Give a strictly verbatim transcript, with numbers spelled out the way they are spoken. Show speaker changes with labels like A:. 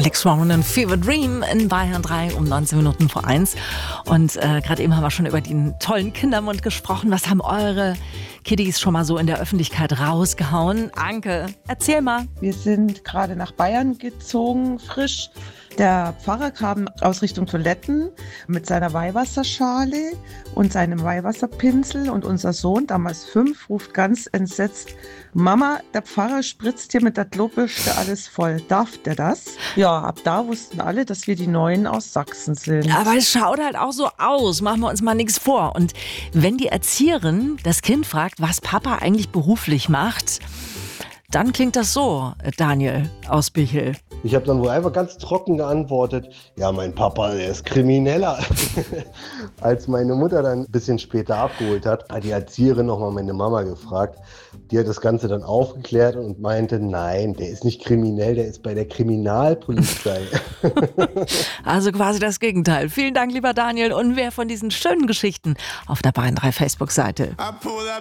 A: Alex Warren, Fever Dream in Bayern drei um neunzehn Minuten vor eins. Und äh, gerade eben haben wir schon über den tollen Kindermund gesprochen. Was haben eure Kiddies schon mal so in der Öffentlichkeit rausgehauen? Anke, erzähl mal.
B: Wir sind gerade nach Bayern gezogen, frisch. Der Pfarrer kam aus Richtung Toiletten mit seiner Weihwasserschale und seinem Weihwasserpinsel und unser Sohn, damals fünf, ruft ganz entsetzt: Mama, der Pfarrer spritzt hier mit der Klobürste alles voll. Darf der das? Ja, ab da wussten alle, dass wir die Neuen aus Sachsen sind.
A: Aber es schaut halt auch so aus, machen wir uns mal nichts vor. Und wenn die Erzieherin das Kind fragt, was Papa eigentlich beruflich macht, dann klingt das so, Daniel aus Bichel.
C: Ich habe dann wohl einfach ganz trocken geantwortet: Ja, mein Papa, der ist Krimineller. Als meine Mutter dann ein bisschen später abgeholt hat, hat die Erzieherin nochmal meine Mama gefragt. Die hat das Ganze dann aufgeklärt und meinte, nein, der ist nicht kriminell, der ist bei der Kriminalpolizei.
A: Also quasi das Gegenteil. Vielen Dank, lieber Daniel. Und wer von diesen schönen Geschichten auf der Bayern drei Facebook-Seite.